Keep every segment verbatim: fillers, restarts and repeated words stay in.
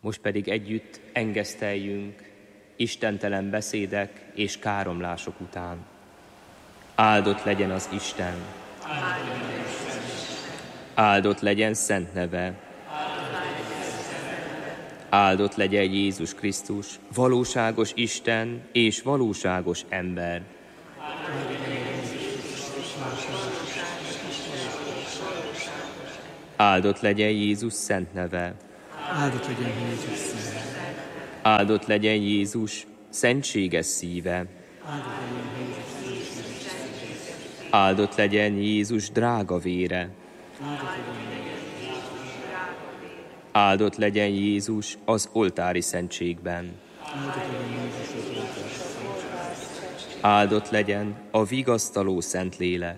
Most pedig együtt engeszteljünk istentelen beszédek és káromlások után. Áldott legyen az Isten! Áldott legyen szent neve! Áldott legyen Jézus Krisztus, valóságos Isten és valóságos ember. Áldott legyen Jézus szent neve! Áldott legyen Jézus szent neve! Áldott legyen Jézus szentséges szíve! Áldott legyen Jézus drága vére! Áldott legyen Jézus az oltári szentségben! Áldott legyen a vigasztaló Szentlélek!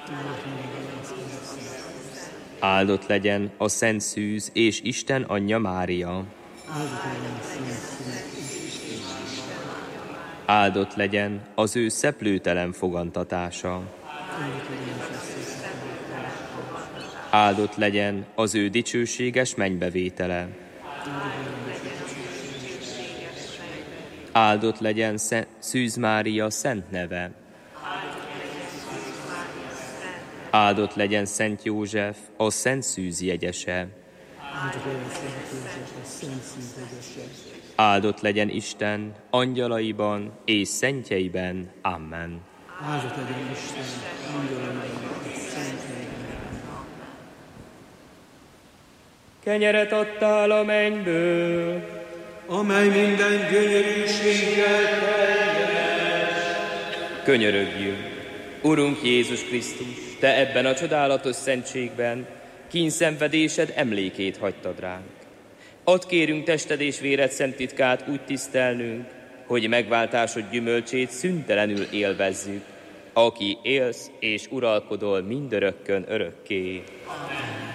Áldott legyen a Szent Szűz és Isten Anyja Mária! Áldott legyen az ő szeplőtelen fogantatása! Áldott legyen az ő dicsőséges mennybevétele! Áldott legyen Szűz Mária szent neve! Áldott legyen Szent József, a Szent Szűz jegyese! Áldott legyen Isten angyalaiban és szentjeiben. Amen. Áldott legyen Isten angyalaiban és szentjeiben. Kenyeret adtál a mennyből, amely minden gyönyörűséggel teljes. Könyörögjünk! Urunk Jézus Krisztus, Te ebben a csodálatos szentségben kínszenvedésed emlékét hagytad ránk. Add kérünk tested és véred szent titkát úgy tisztelnünk, hogy megváltásod gyümölcsét szüntelenül élvezzük, aki élsz és uralkodol mindörökkön örökké. Amen.